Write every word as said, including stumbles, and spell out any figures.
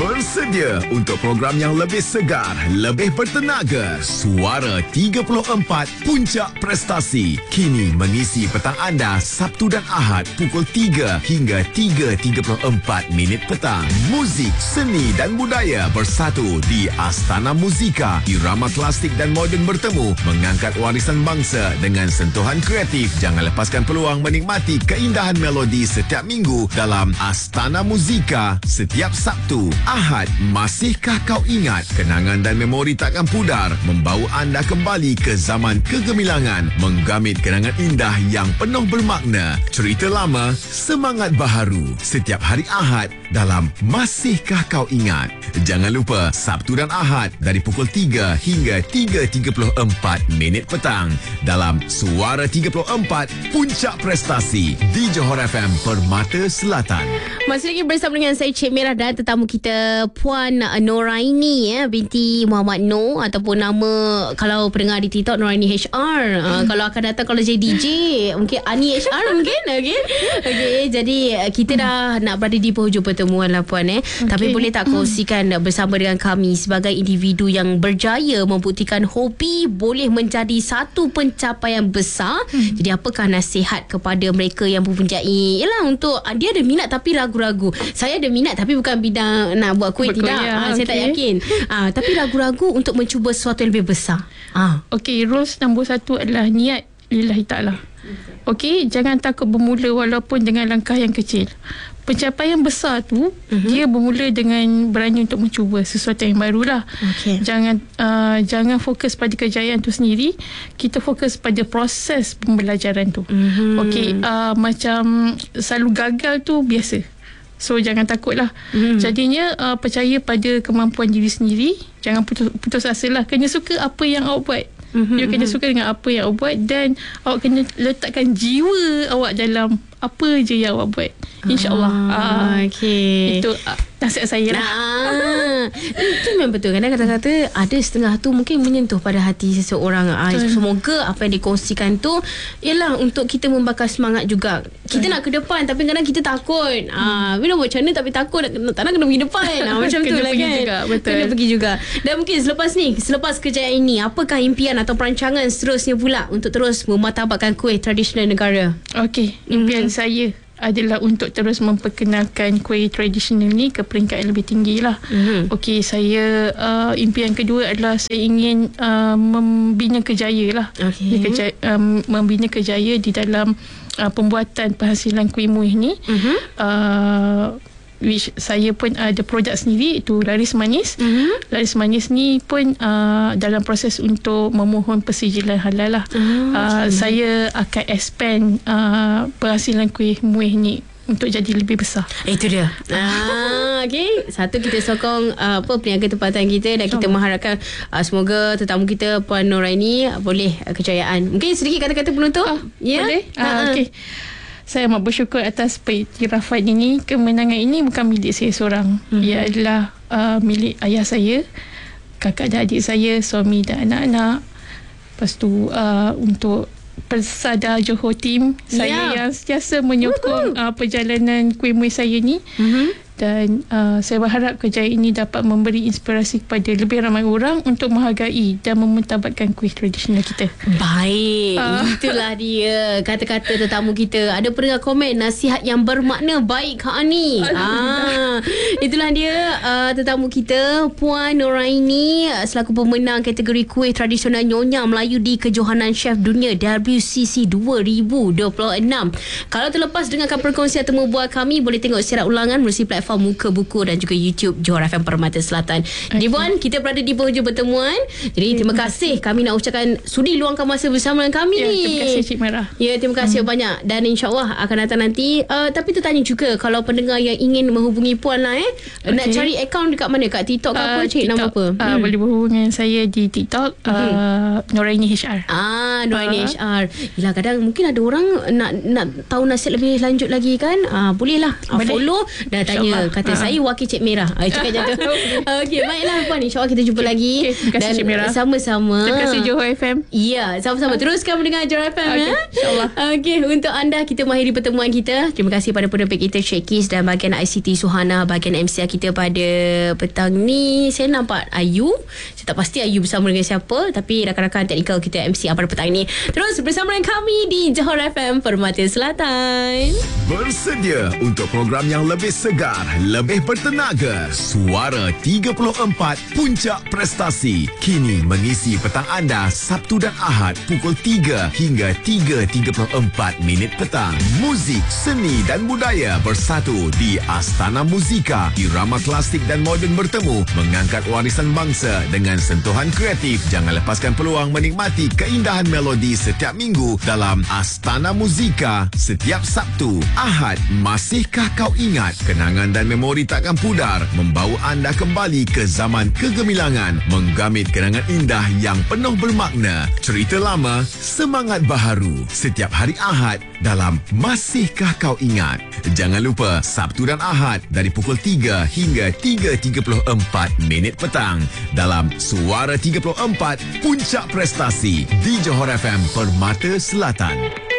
Bersedia untuk program yang lebih segar, lebih bertenaga. Suara tiga puluh empat Puncak Prestasi kini mengisi petang anda Sabtu dan Ahad pukul tiga hingga tiga tiga puluh empat minit petang. Muzik, seni dan budaya bersatu di Astana Muzika. Irama klasik dan moden bertemu, mengangkat warisan bangsa dengan sentuhan kreatif. Jangan lepaskan peluang menikmati keindahan melodi setiap minggu dalam Astana Muzika setiap Sabtu. Ahad, masihkah kau ingat? Kenangan dan memori takkan pudar, membawa anda kembali ke zaman kegemilangan, menggamit kenangan indah yang penuh bermakna. Cerita lama, semangat baharu. Setiap hari Ahad dalam Masihkah Kau Ingat. Jangan lupa Sabtu dan Ahad dari pukul tiga hingga tiga tiga puluh empat minit petang dalam Suara tiga puluh empat Puncak Prestasi di Johor F M Permata Selatan. Masih lagi bersama dengan saya Cik Merah dan tetamu kita Puan Noraini ya, binti Muhammad Noor ataupun nama kalau pendengar di TikTok Noraini H R. Hmm. Uh, kalau akan datang kalau jadi D J mungkin Ani H R mungkin. Okey. Okey, jadi kita dah nak berada di penghujung pertemuan lah Puan eh. Okay. Tapi boleh tak kongsikan bersama dengan kami sebagai individu yang berjaya membuktikan hobi boleh menjadi satu pencapaian besar. Hmm. Jadi apakah nasihat kepada mereka yang mempunyai yalah untuk dia ada minat tapi ragu-ragu. Saya ada minat tapi bukan bidang nak buat kuih tidak. Ya, ha, saya okay. tak yakin. Ha, tapi ragu-ragu untuk mencuba sesuatu yang lebih besar. Ha. Okey, rules nombor satu adalah niat lillahi ta'ala. Okey, jangan takut bermula walaupun dengan langkah yang kecil. Pencapaian besar tu uh-huh. dia bermula dengan berani untuk mencuba sesuatu yang barulah. Okay. Jangan uh, jangan fokus pada kejayaan tu sendiri, kita fokus pada proses pembelajaran tu. Uh-huh. Okey, uh, macam selalu gagal tu biasa. So jangan takutlah. Hmm. Jadinya uh, percaya pada kemampuan diri sendiri. Jangan putus, putus asa lah. Kena suka apa yang awak buat. Mm-hmm. You kena suka dengan apa yang awak buat. Dan awak kena letakkan jiwa awak dalam apa je yang awak buat. InsyaAllah. Ah, uh, okay. Itu uh, nasihat saya lah. Ah, itu memang betul. Kadang kata-kata ada setengah tu mungkin menyentuh pada hati seseorang. Ah, semoga apa yang dikongsikan tu ialah untuk kita membakar semangat juga. Kita nak ke depan tapi kadang kita takut. Ah, bila buat macam mana tapi takut nak, tak nak kena pergi depan. Ah, macam tu lah kan. Juga, betul. Kena pergi juga. Dan mungkin selepas ni, selepas kejayaan ini, apakah impian atau perancangan seterusnya pula untuk terus memartabatkan kuih tradisional negara? Okey, impian mm-hmm. saya adalah untuk terus memperkenalkan kuih tradisional ni ke peringkat yang lebih tinggi lah. Mm-hmm. Okey, saya uh, impian kedua adalah saya ingin uh, membina kejaya lah. Okay. Kejaya, um, membina kejaya di dalam uh, pembuatan penghasilan kuih muih ni. Mm-hmm. Uh, which saya pun ada produk sendiri, itu Laris Manis. Mm-hmm. Laris Manis ni pun uh, dalam proses untuk memohon persijilan halal lah. Oh, uh, saya akan expand uh, penghasilan kuih muih ni untuk jadi lebih besar. Itu dia. Ah, okey. Satu, kita sokong uh, apa peniaga tempatan kita dan kita mengharapkan uh, semoga tetamu kita Puan Noraini uh, boleh uh, kejayaan. Mungkin sedikit kata-kata penutup. Oh, ya. Boleh? Uh, uh, okey. Saya amat bersyukur atas peiktirafan ini. Kemenangan ini bukan milik saya seorang. Mm-hmm. Ia adalah uh, milik ayah saya, kakak dan adik saya, suami dan anak-anak. Lepas tu uh, untuk Persada Johor Team, yeah. saya yang sentiasa menyokong uh, perjalanan kuih muih saya ni. Mm-hmm. Dan uh, saya berharap kejayaan ini dapat memberi inspirasi kepada lebih ramai orang untuk menghargai dan memartabatkan kuih tradisional kita. Baik, uh. itulah dia kata-kata tetamu kita. Ada pendengar komen nasihat yang bermakna. Baik Kak Ani. Ah, itulah dia uh, tetamu kita Puan Noraini selaku pemenang kategori kuih tradisional Nyonya Melayu di Kejohanan Chef Dunia W C C dua ribu dua puluh enam. Kalau terlepas dengarkan perkongsian temu bual kami, boleh tengok siaran ulangan melalui platform Muka Buku dan juga YouTube Johor F M Permata Selatan. Okay. Jadi Puan, kita berada di penghujung pertemuan. Jadi okay. terima kasih kami nak ucapkan sudi luangkan masa bersama dengan kami. Ya, terima kasih Cik Merah. Ya, terima kasih hmm. banyak. Dan insyaAllah akan datang nanti. Uh, tapi tertanya juga kalau pendengar yang ingin menghubungi Puan lah eh. Okay. Nak cari akaun dekat mana? Kat TikTok ke uh, apa? Cik nama apa? Uh, hmm. Boleh berhubung dengan saya di TikTok. Uh, hmm. Noraini H R. Ah, Noraini uh. H R. Yelah, kadang mungkin ada orang nak nak tahu nasihat lebih lanjut lagi kan? Uh, bolehlah uh, follow dan tanya. Kata ha. saya wakil Cik Merah. Cakap macam tu. Okey, baiklah Puan. InsyaAllah kita jumpa okay. lagi. Okay. Terima kasih Cik Merah. Sama-sama. Terima kasih Johor F M. Ya, sama-sama. Teruskan mendengar Johor F M. Okay. Ya? InsyaAllah. Okey, untuk anda kita mengakhiri pertemuan kita. Terima kasih pada penerbit kita Syekis dan bahagian I C T Suhana, bahagian M C kita pada petang ni. Saya nampak Ayu. Saya tak pasti Ayu bersama dengan siapa, tapi rakan-rakan teknikal kita M C pada petang ni. Terus bersama dengan kami di Johor F M Permata Selatan. Bersedia untuk program yang lebih segar, lebih bertenaga. Suara tiga puluh empat Puncak Prestasi kini mengisi petang anda Sabtu dan Ahad pukul tiga hingga tiga tiga puluh empat minit petang. Muzik, seni dan budaya bersatu di Astana Muzika. Irama klasik dan moden bertemu, mengangkat warisan bangsa dengan sentuhan kreatif. Jangan lepaskan peluang menikmati keindahan melodi setiap minggu dalam Astana Muzika setiap Sabtu. Ahad, masihkah kau ingat? Kenangan dan memori takkan pudar, membawa anda kembali ke zaman kegemilangan, menggamit kenangan indah yang penuh bermakna. Cerita lama, semangat baharu. Setiap hari Ahad dalam Masihkah Kau Ingat. Jangan lupa Sabtu dan Ahad dari pukul tiga hingga tiga tiga puluh empat minit petang dalam Suara tiga puluh empat Puncak Prestasi di Johor F M Permata Selatan.